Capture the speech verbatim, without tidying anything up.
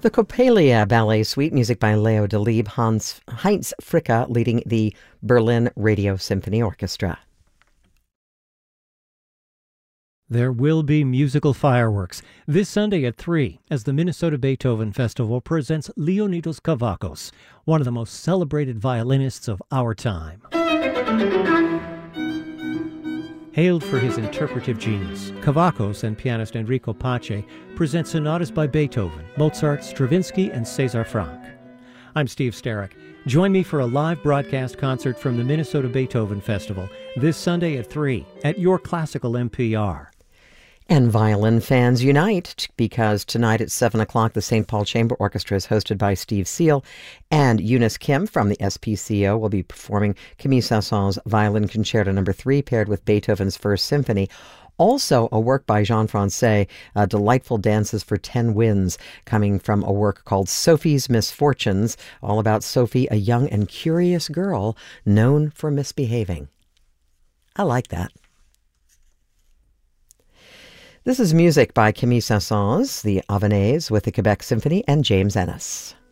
The Coppelia Ballet Suite, music by Leo Delibes, Hans Heinz Fricka leading the Berlin Radio Symphony Orchestra. There will be musical fireworks this Sunday at three as the Minnesota Beethoven Festival presents Leonidas Kavakos, one of the most celebrated violinists of our time. Hailed for his interpretive genius, Kavakos and pianist Enrico Pace present sonatas by Beethoven, Mozart, Stravinsky, and César Franck. I'm Steve Sterrick. Join me for a live broadcast concert from the Minnesota Beethoven Festival this Sunday at three at your classical N P R. And violin fans unite, because tonight at seven o'clock, the Saint Paul Chamber Orchestra is hosted by Steve Seal, and Eunice Kim from the S P C O will be performing Camille Saint-Saëns' Violin Concerto Number three, paired with Beethoven's First Symphony. Also, a work by Jean Francais, uh, Delightful Dances for Ten Winds, coming from a work called Sophie's Misfortunes, all about Sophie, a young and curious girl known for misbehaving. I like that. This is music by Camille Saint-Saëns, the Avanays with the Quebec Symphony, and James Ennis.